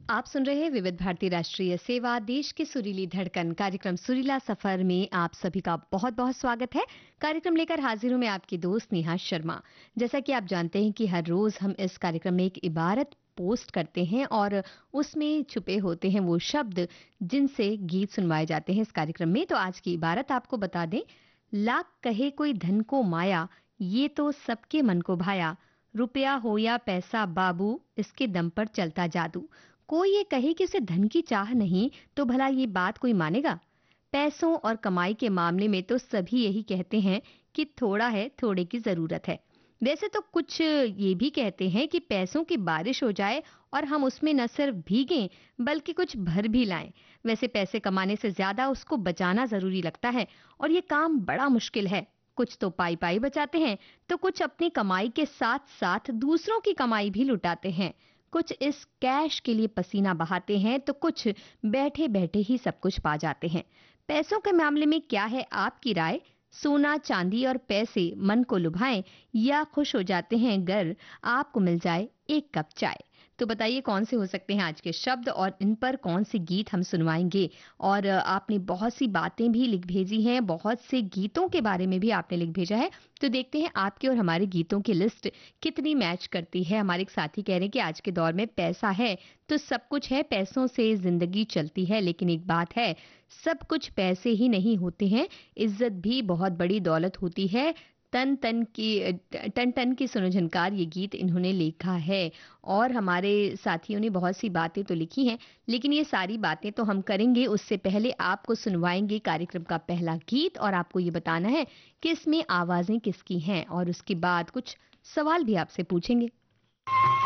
आप सुन रहे हैं विविध भारती राष्ट्रीय सेवा देश की सुरीली धड़कन कार्यक्रम सुरीला सफर में आप सभी का बहुत बहुत स्वागत है। कार्यक्रम लेकर हाजिर हूं मैं आपकी दोस्त नेहा शर्मा। जैसा कि आप जानते हैं कि हर रोज हम इस कार्यक्रम में एक इबारत पोस्ट करते हैं और उसमें छुपे होते हैं वो शब्द जिनसे गीत सुनवाए जाते हैं इस कार्यक्रम में। तो आज की इबारत आपको बता दें। लाख कहे कोई धन को माया, ये तो सबके मन को भाया। रुपया हो या पैसा बाबू, इसके दम पर चलता जादू। कोई ये कहे कि उसे धन की चाह नहीं तो भला ये बात कोई मानेगा। पैसों और कमाई के मामले में तो सभी यही कहते हैं कि थोड़ा है, थोड़े की जरूरत है। वैसे तो कुछ ये भी कहते हैं कि पैसों की बारिश हो जाए और हम उसमें न सिर्फ भीगें बल्कि कुछ भर भी लाएं। वैसे पैसे कमाने से ज्यादा उसको बचाना जरूरी लगता है और ये काम बड़ा मुश्किल है। कुछ तो पाई पाई बचाते हैं तो कुछ अपनी कमाई के साथ साथ दूसरों की कमाई भी लुटाते हैं। कुछ इस कैश के लिए पसीना बहाते हैं तो कुछ बैठे बैठे ही सब कुछ पा जाते हैं। पैसों के मामले में क्या है आपकी राय? सोना चांदी और पैसे मन को लुभाएं या खुश हो जाते हैं अगर आपको मिल जाए एक कप चाय? तो बताइए कौन से हो सकते हैं आज के शब्द और इन पर कौन से गीत हम सुनवाएंगे। और आपने बहुत सी बातें भी लिख भेजी हैं, बहुत से गीतों के बारे में भी आपने लिख भेजा है। तो देखते हैं आपके और हमारे गीतों की लिस्ट कितनी मैच करती है। हमारे एक साथी कह रहे हैं कि आज के दौर में पैसा है तो सब कुछ है, पैसों से जिंदगी चलती है। लेकिन एक बात है, सब कुछ पैसे ही नहीं होते हैं, इज्जत भी बहुत बड़ी दौलत होती है। टन टन की सुनो झनकार ये गीत इन्होंने लिखा है। और हमारे साथियों ने बहुत सी बातें तो लिखी हैं, लेकिन ये सारी बातें तो हम करेंगे उससे पहले आपको सुनवाएंगे कार्यक्रम का पहला गीत और आपको ये बताना है कि इसमें आवाजें किसकी हैं और उसके बाद कुछ सवाल भी आपसे पूछेंगे।